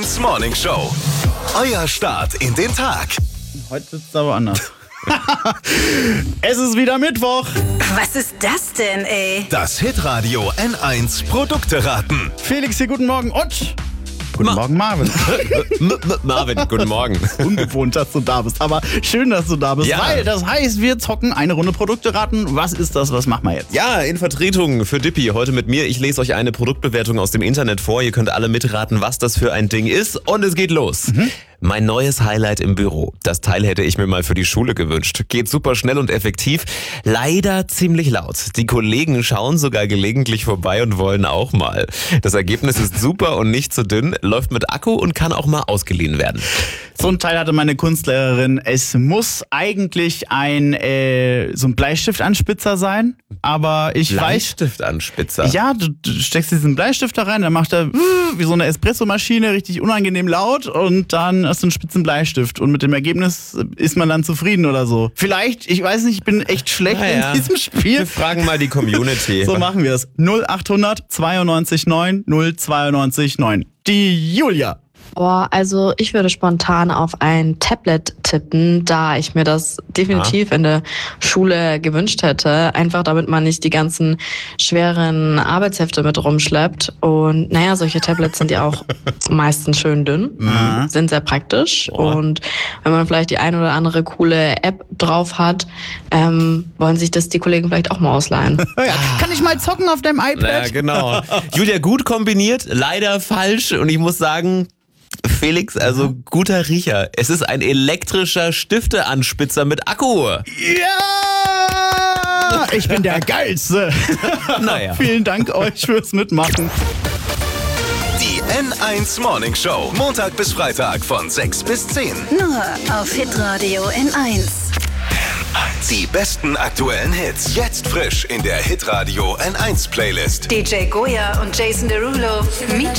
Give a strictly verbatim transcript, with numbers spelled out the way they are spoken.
Morning Show. Euer Start in den Tag. Heute sitzt es aber anders. Es ist wieder Mittwoch. Was ist das denn, ey? Das Hitradio N eins Produkte raten. Felix hier, guten Morgen und... Guten Ma- Morgen, Marvin. Marvin, guten Morgen. Ungewohnt, dass du da bist, aber schön, dass du da bist, Ja. weil das heißt, wir zocken eine Runde Produkte raten. Was ist das, was machen wir jetzt? Ja, in Vertretung für Dippy heute mit mir. Ich lese euch eine Produktbewertung aus dem Internet vor. Ihr könnt alle mitraten, was das für ein Ding ist. Und es geht los. Mhm. Mein neues Highlight im Büro. Das Teil hätte ich mir mal für die Schule gewünscht. Geht super schnell und effektiv. Leider ziemlich laut. Die Kollegen schauen sogar gelegentlich vorbei und wollen auch mal. Das Ergebnis ist super und nicht zu dünn, läuft mit Akku und kann auch mal ausgeliehen werden. So ein Teil hatte meine Kunstlehrerin. Es muss eigentlich ein äh, so ein Bleistiftanspitzer sein, aber ich weiß... Bleistiftanspitzer? Ja, du, du steckst diesen Bleistift da rein, dann macht er wie so eine Espressomaschine, richtig unangenehm laut und dann hast du einen spitzen Bleistift und mit dem Ergebnis ist man dann zufrieden oder so. Vielleicht, ich weiß nicht, ich bin echt schlecht Naja. in diesem Spiel. Wir fragen mal die Community. So machen wir es. null achthundert zweiundneunzig neun null zweiundneunzig neun. Die Julia. Boah, also ich würde spontan auf ein Tablet tippen, da ich mir das definitiv in der Schule gewünscht hätte. Einfach damit man nicht die ganzen schweren Arbeitshefte mit rumschleppt. Und naja, solche Tablets sind ja auch meistens schön dünn, Mhm. sind sehr praktisch. Boah. Und wenn man vielleicht die ein oder andere coole App drauf hat, ähm, wollen sich das die Kollegen vielleicht auch mal ausleihen. Ja, kann ich mal zocken auf deinem Ja, iPad? genau. Julia, gut kombiniert, leider falsch. Und ich muss sagen, Felix, also guter Riecher. Es ist ein elektrischer Stifteanspitzer mit Akku. Ja! Ich bin der Geilste. Naja. Vielen Dank euch fürs Mitmachen. Die N eins Morning Show. Montag bis Freitag von sechs bis zehn. Nur auf Hitradio N eins. Die besten aktuellen Hits. Jetzt frisch in der Hitradio N eins Playlist. D J Goya und Jason Derulo. Meet